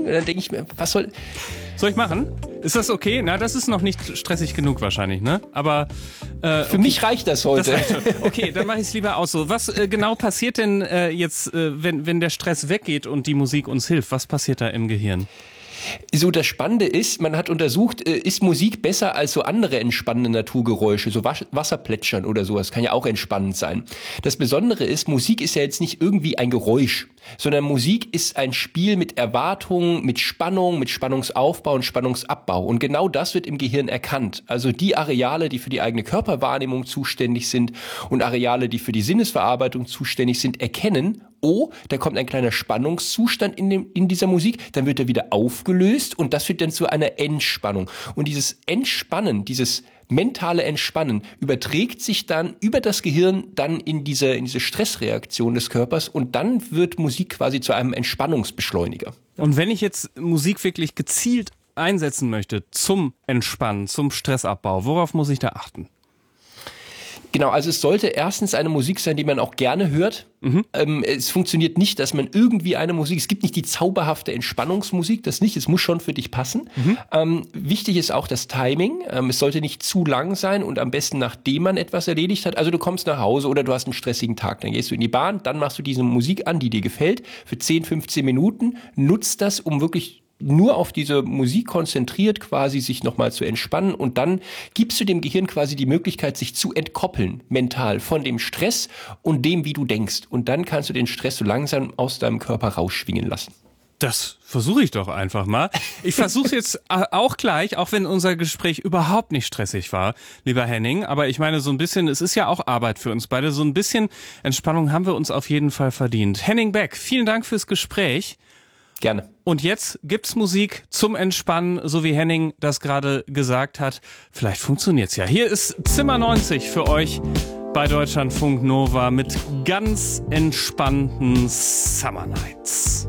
dann denke ich mir, was soll... Soll ich machen? Ist das okay? Na, das ist noch nicht stressig genug wahrscheinlich, ne? Aber für mich reicht das heute. Das reicht schon. Okay, dann mache ich es lieber auch so. Was genau passiert denn jetzt, wenn der Stress weggeht und die Musik uns hilft? Was passiert da im Gehirn? So, das Spannende ist, man hat untersucht, ist Musik besser als so andere entspannende Naturgeräusche, so Wasserplätschern oder sowas, kann ja auch entspannend sein. Das Besondere ist, Musik ist ja jetzt nicht irgendwie ein Geräusch, sondern Musik ist ein Spiel mit Erwartungen, mit Spannung, mit Spannungsaufbau und Spannungsabbau. Und genau das wird im Gehirn erkannt. Also die Areale, die für die eigene Körperwahrnehmung zuständig sind und Areale, die für die Sinnesverarbeitung zuständig sind, erkennen, oh, da kommt ein kleiner Spannungszustand in dieser Musik, dann wird er wieder aufgelöst und das führt dann zu einer Entspannung. Und dieses Entspannen, dieses mentale Entspannen überträgt sich dann über das Gehirn dann in diese Stressreaktion des Körpers und dann wird Musik quasi zu einem Entspannungsbeschleuniger. Und wenn ich jetzt Musik wirklich gezielt einsetzen möchte zum Entspannen, zum Stressabbau, worauf muss ich da achten? Genau, also es sollte erstens eine Musik sein, die man auch gerne hört. Es funktioniert nicht, dass man irgendwie eine Musik, es gibt nicht die zauberhafte Entspannungsmusik, das nicht, es muss schon für dich passen. Wichtig ist auch das Timing, es sollte nicht zu lang sein und am besten nachdem man etwas erledigt hat. Also du kommst nach Hause oder du hast einen stressigen Tag, dann gehst du in die Bahn, dann machst du diese Musik an, die dir gefällt, für 10, 15 Minuten, nutzt das, um wirklich nur auf diese Musik konzentriert quasi sich nochmal zu entspannen und dann gibst du dem Gehirn quasi die Möglichkeit, sich zu entkoppeln mental von dem Stress und dem, wie du denkst. Und dann kannst du den Stress so langsam aus deinem Körper rausschwingen lassen. Das versuche ich doch einfach mal. Ich versuche jetzt auch gleich, auch wenn unser Gespräch überhaupt nicht stressig war, lieber Henning. Aber ich meine, so ein bisschen, es ist ja auch Arbeit für uns beide. So ein bisschen Entspannung haben wir uns auf jeden Fall verdient. Henning Beck, vielen Dank fürs Gespräch. Gerne. Und jetzt gibt's Musik zum Entspannen, so wie Henning das gerade gesagt hat. Vielleicht funktioniert's ja. Hier ist Zimmer 90 für euch bei Deutschlandfunk Nova mit ganz entspannten Summer Nights.